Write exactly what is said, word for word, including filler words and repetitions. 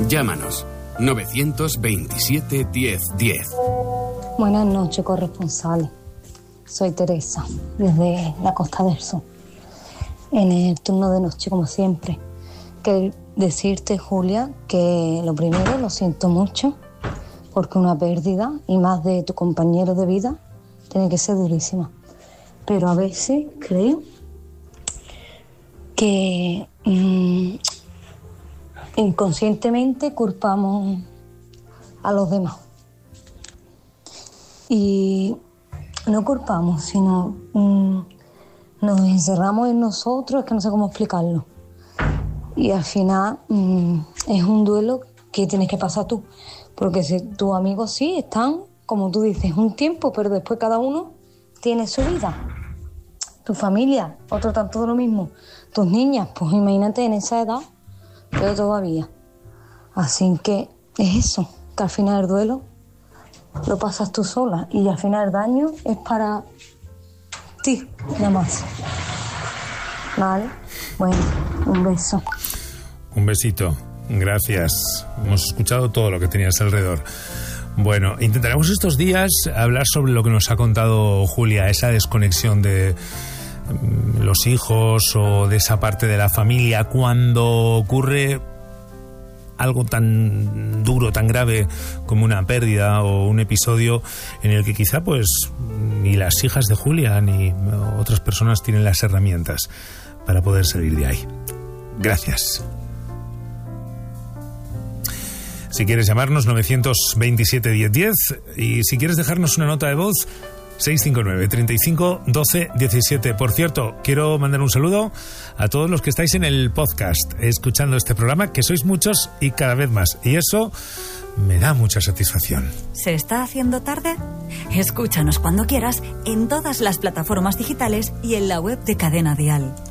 Llámanos novecientos veintisiete diez diez. Buenas noches, corresponsales. Soy Teresa, desde la Costa del Sol. En el turno de noche, como siempre. Que decirte, Julia, que lo primero, lo siento mucho, porque una pérdida, y más de tu compañero de vida, tiene que ser durísima. Pero a veces creo que mmm, inconscientemente culpamos a los demás. Y no culpamos, sino mmm, nos encerramos en nosotros, es que no sé cómo explicarlo. Y al final mmm, es un duelo que tienes que pasar tú. Porque si tus amigos sí están, como tú dices, un tiempo, pero después cada uno tiene su vida. Tu familia, otro tanto de lo mismo. Tus niñas, pues imagínate en esa edad, pero todavía. Así que es eso, que al final el duelo lo pasas tú sola y al final el daño es para ti, nada más. Vale, bueno, un beso. Un besito, gracias. Hemos escuchado todo lo que tenías alrededor. Bueno, intentaremos estos días hablar sobre lo que nos ha contado Julia, esa desconexión de los hijos o de esa parte de la familia cuando ocurre algo tan duro, tan grave como una pérdida o un episodio en el que quizá pues ni las hijas de Julia ni otras personas tienen las herramientas para poder salir de ahí. Gracias. Si quieres llamarnos, novecientos veintisiete diez diez, y si quieres dejarnos una nota de voz, seis cinco nueve, treinta y cinco, doce, diecisiete. Por cierto, quiero mandar un saludo a todos los que estáis en el podcast escuchando este programa, que sois muchos y cada vez más, y eso me da mucha satisfacción. ¿Se está haciendo tarde? Escúchanos cuando quieras en todas las plataformas digitales y en la web de Cadena Dial.